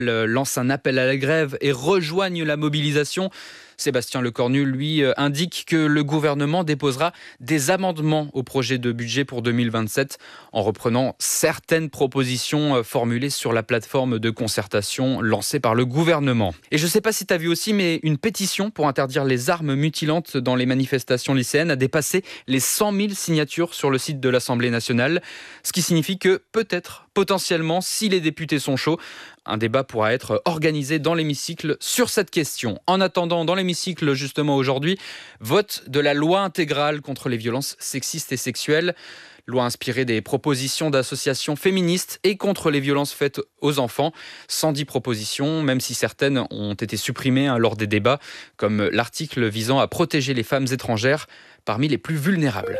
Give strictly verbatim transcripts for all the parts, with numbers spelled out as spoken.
lance un appel à la grève et rejoignent la mobilisation. Sébastien Lecornu, lui, indique que le gouvernement déposera des amendements au projet de budget pour deux mille vingt-sept en reprenant certaines propositions formulées sur la plateforme de concertation lancée par le gouvernement. Et je ne sais pas si tu as vu aussi, mais une pétition pour interdire les armes mutilantes dans les manifestations lycéennes a dépassé les cent mille signatures sur le site de l'Assemblée nationale, ce qui signifie que peut-être, potentiellement, si les députés sont chauds, un débat pourra être organisé dans l'hémicycle sur cette question. En attendant, dans l'hémicycle, justement aujourd'hui, vote de la loi intégrale contre les violences sexistes et sexuelles. Loi inspirée des propositions d'associations féministes et contre les violences faites aux enfants. cent dix propositions, même si certaines ont été supprimées hein, lors des débats, comme l'article visant à protéger les femmes étrangères parmi les plus vulnérables.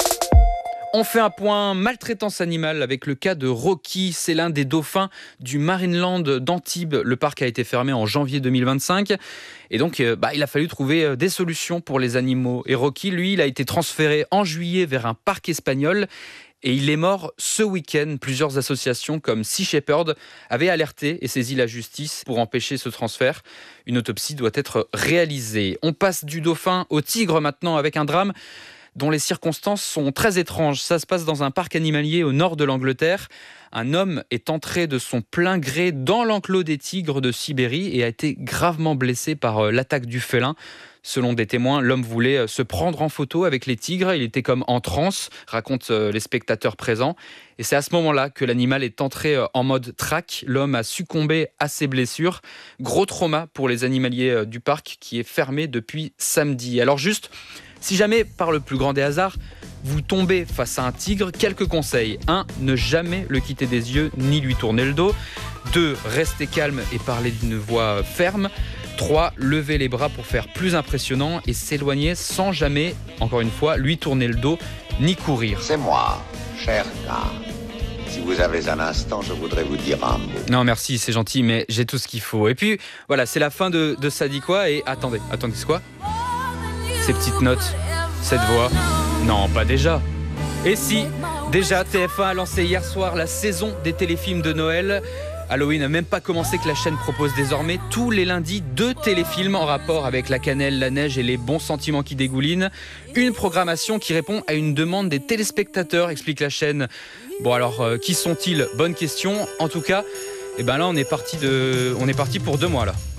On fait un point maltraitance animale avec le cas de Rocky. C'est l'un des dauphins du Marineland d'Antibes. Le parc a été fermé en janvier deux mille vingt-cinq. Et donc, bah, il a fallu trouver des solutions pour les animaux. Et Rocky, lui, il a été transféré en juillet vers un parc espagnol. Et il est mort ce week-end. Plusieurs associations comme Sea Shepherd avaient alerté et saisi la justice pour empêcher ce transfert. Une autopsie doit être réalisée. On passe du dauphin au tigre maintenant avec un drame dont les circonstances sont très étranges. Ça se passe dans un parc animalier au nord de l'Angleterre. Un homme est entré de son plein gré dans l'enclos des tigres de Sibérie et a été gravement blessé par l'attaque du félin. Selon des témoins, l'homme voulait se prendre en photo avec les tigres. Il était comme en transe, racontent les spectateurs présents. Et c'est à ce moment-là que l'animal est entré en mode track. L'homme a succombé à ses blessures. Gros trauma pour les animaliers du parc qui est fermé depuis samedi. Alors juste, si jamais, par le plus grand des hasards, vous tombez face à un tigre, quelques conseils. un. Ne jamais le quitter des yeux ni lui tourner le dos. deux. Restez calme et parler d'une voix ferme. trois. Levez les bras pour faire plus impressionnant et s'éloigner sans jamais, encore une fois, lui tourner le dos ni courir. C'est moi, cher gars. Si vous avez un instant, je voudrais vous dire un mot. Non, merci, c'est gentil, mais j'ai tout ce qu'il faut. Et puis, voilà, c'est la fin de, de Ça dit quoi. Et attendez, attendez, c'est quoi ? Ces petites notes, cette voix. Non, pas déjà. Et si, déjà, T F un a lancé hier soir la saison des téléfilms de Noël. Halloween n'a même pas commencé que la chaîne propose désormais tous les lundis deux téléfilms en rapport avec la cannelle, la neige et les bons sentiments qui dégoulinent. Une programmation qui répond à une demande des téléspectateurs, explique la chaîne. Bon alors, euh, qui sont-ils ? Bonne question. En tout cas, eh ben là, on est parti de, on est parti pour deux mois là.